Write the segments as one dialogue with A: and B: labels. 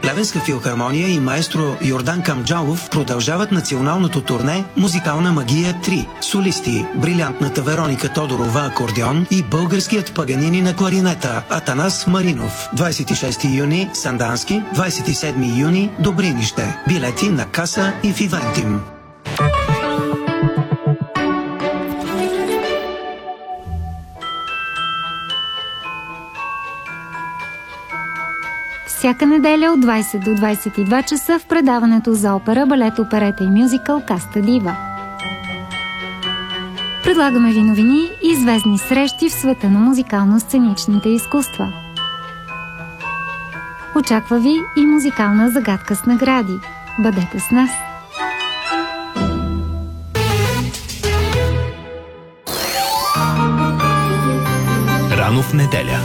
A: Плевенска филхармония и маестро Йордан Камджалов продължават националното турне «Музикална магия 3». Солисти – брилянтната Вероника Тодорова акордеон и българският Паганини на кларинета Атанас Маринов. 26 юни – Сандански, 27 юни – Добринище. Билети на каса и в Ивентим.
B: Всяка неделя от 20 до 22 часа в предаването за опера, балет, оперета и мюзикъл Каста Дива. Предлагаме ви новини и известни срещи в света на музикално-сценичните изкуства. Очаква ви и музикална загадка с награди. Бъдете с нас!
C: Рано в неделя.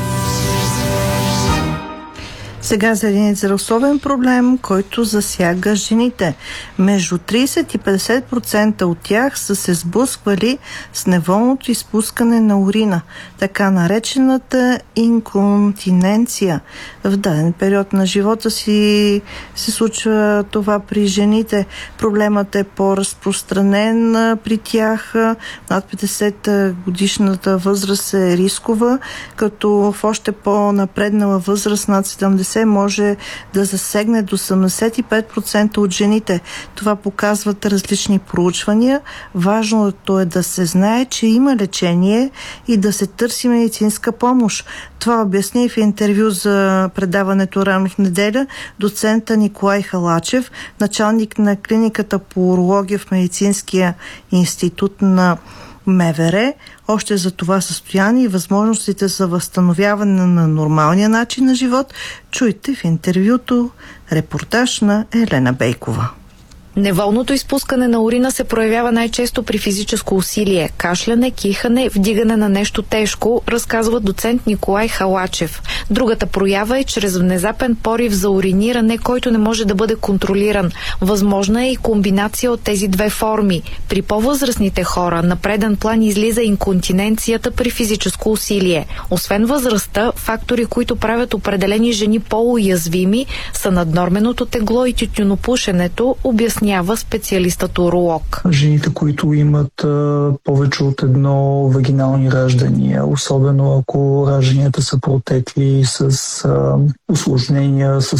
D: Сега за един здравословен проблем, който засяга жените. Между 30 и 50% от тях са се сблъсквали с неволното изпускане на урина, така наречената инконтиненция. В даден период на живота си се случва това при жените. Проблемът е по-разпространен при тях. Над 50 годишната възраст е рискова, като в още по-напреднала възраст над 70 може да засегне до 85% от жените. Това показват различни проучвания. Важното е да се знае, че има лечение и да се търси медицинска помощ. Това обясни в интервю за предаването Рано в неделя доцента Николай Халачев, началник на клиниката по урология в Медицинския институт на МВР. Още за това състояние и възможностите за възстановяване на нормалния начин на живот чуйте в интервюто репортаж на Елена Бейкова.
E: Неволното изпускане на урина се проявява най-често при физическо усилие – кашляне, кихане, вдигане на нещо тежко, разказва доцент Николай Халачев. Другата проява е чрез внезапен порив за уриниране, който не може да бъде контролиран. Възможна е и комбинация от тези две форми. При по-възрастните хора на преден план излиза инконтиненцията при физическо усилие. Освен възрастта, фактори, които правят определени жени по-уязвими, са наднорменото тегло и тютюнопушенето, обяснява специалистът уролог.
F: Жените, които имат повече от едно вагинални раждания, особено ако ражданията са протекли с усложнения, с